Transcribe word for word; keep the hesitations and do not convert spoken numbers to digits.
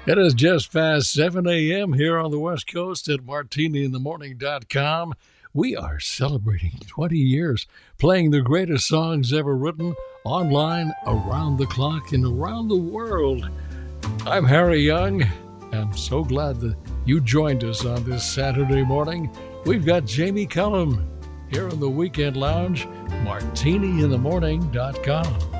It is just past seven a.m. here on the West Coast at martini in the morning dot com. We are celebrating twenty years playing the greatest songs ever written online, around the clock, and around the world. I'm Harry Young. I'm so glad that you joined us on this Saturday morning. We've got Jamie Cullum here in the Weekend Lounge, martini in the morning dot com.